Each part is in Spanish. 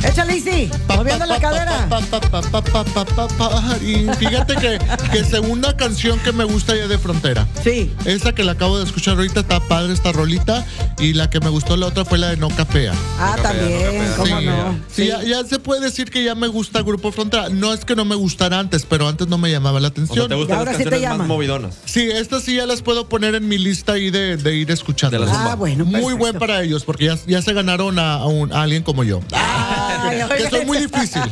Échale, Isi, moviendo la cadera. Y fíjate que segunda canción que me gusta ya de Frontera. Sí. Esa que la acabo de escuchar ahorita está padre, esta rolita. Y la que me gustó la otra fue la de No Capea. Ah, No capea, también, no capea. cómo Sí, no. sí, ya se puede decir que ya me gusta Grupo Frontera. No es que no me gustara antes, pero antes no me llamaba la O sea, atención. ¿te Y gustan ahora las sí te canciones llama. más movidonas? Sí, estas sí ya las puedo poner en mi lista ahí de ir escuchando. De la zumba. Ah, bueno, Muy perfecto. buen para ellos, porque ya se ganaron a alguien como yo. Ay, Que soy muy difícil.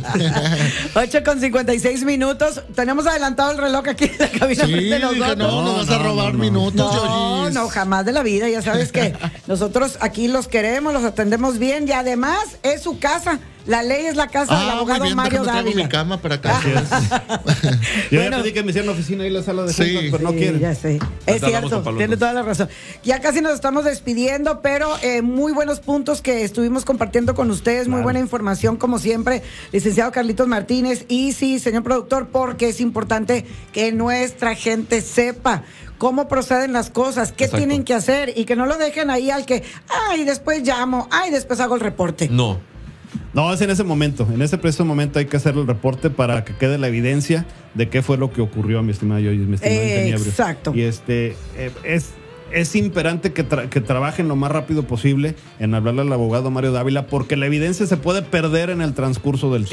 8:56. Tenemos adelantado el reloj aquí en la cabina Sí, frente a nosotros. dije, no, nos vas a robar minutos, No, Yoyis. no, jamás de la vida. Ya sabes que nosotros aquí los queremos, los atendemos bien y además es su casa. La ley es la casa del Ah, muy abogado bien, Mario déjame traigo Dávila. mi cama para acá. Yo Bueno. ya pedí que me hicieran oficina ahí en la sala de Sí. juntas, pero no Sí, quieren. ya sé. Es Ahorita hablamos cierto, con Pablo, tiene entonces. toda la razón. Ya casi nos estamos despidiendo, pero muy buenos puntos que estuvimos compartiendo con ustedes, muy buena información como siempre, licenciado Carlitos Martínez. Y sí, señor productor, porque es importante que nuestra gente sepa cómo proceden las cosas, qué Exacto. tienen que hacer y que no lo dejen ahí al que, ay, después llamo, ay, después hago el reporte. No. No, es en ese momento. En ese preciso momento hay que hacer el reporte para que quede la evidencia de qué fue lo que ocurrió, mi estimado Yoyis, mi estimado ingeniero. Exacto. Y es imperante que trabajen lo más rápido posible en hablarle al abogado Mario Dávila, porque la evidencia se puede perder en el transcurso del tiempo.